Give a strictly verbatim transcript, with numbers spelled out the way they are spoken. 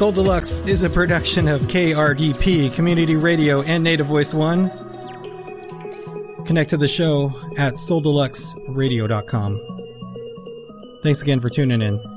Soul Deluxe is a production of K R D P, Community Radio, and Native Voice One. Connect to the show at soul deluxe radio dot com. Thanks again for tuning in.